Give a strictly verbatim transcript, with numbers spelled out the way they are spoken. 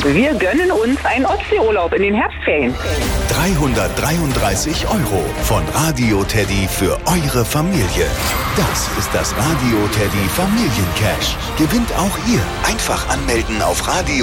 Wir gönnen uns einen Ostseeurlaub in den Herbstferien. dreihundertdreiunddreißig Euro von Radio Teddy für eure Familie. Das ist das Radio Teddy Familiencash. Gewinnt auch ihr. Einfach anmelden auf Radio